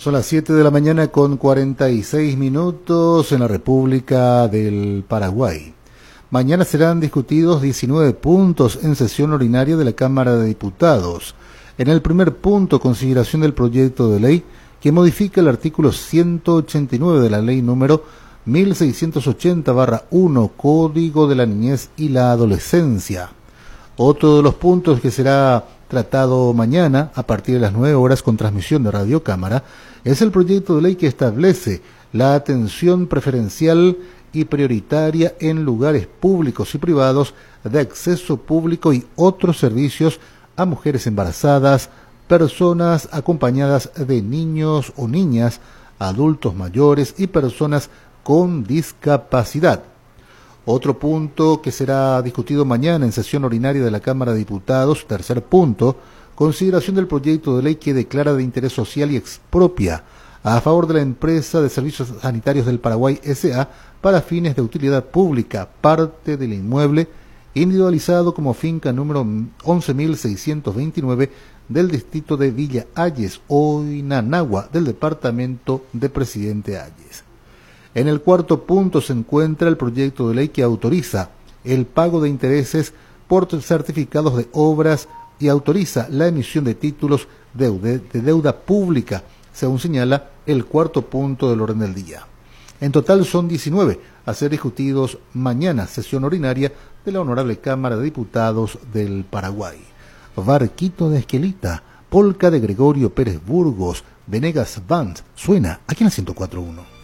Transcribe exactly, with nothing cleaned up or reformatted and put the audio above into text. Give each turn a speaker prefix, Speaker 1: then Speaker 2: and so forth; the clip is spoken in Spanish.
Speaker 1: Son las siete de la mañana con cuarenta y seis minutos en la República del Paraguay. Mañana serán discutidos diecinueve puntos en sesión ordinaria de la Cámara de Diputados. En el primer punto, consideración del proyecto de ley que modifica el artículo ciento ochenta y nueve de la ley número mil seiscientos ochenta barra uno, Código de la Niñez y la Adolescencia. Otro de los puntos que será tratado mañana a partir de las nueve horas con transmisión de Radio Cámara es el proyecto de ley que establece la atención preferencial y prioritaria en lugares públicos y privados de acceso público y otros servicios a mujeres embarazadas, personas acompañadas de niños o niñas, adultos mayores y personas con discapacidad. Otro punto que será discutido mañana en sesión ordinaria de la Cámara de Diputados, tercer punto, consideración del proyecto de ley que declara de interés social y expropia a favor de la empresa de servicios sanitarios del Paraguay S A para fines de utilidad pública parte del inmueble individualizado como finca número once mil seiscientos veintinueve del distrito de Villa Ayes, Oinanagua, del departamento de Presidente Ayes. En el cuarto punto se encuentra el proyecto de ley que autoriza el pago de intereses por certificados de obras y autoriza la emisión de títulos de deuda pública, según señala el cuarto punto del orden del día. En total son diecinueve a ser discutidos mañana, sesión ordinaria de la Honorable Cámara de Diputados del Paraguay. Barquito de Esquelita, polca de Gregorio Pérez Burgos, Venegas Band, suena aquí en el ciento cuatro punto uno.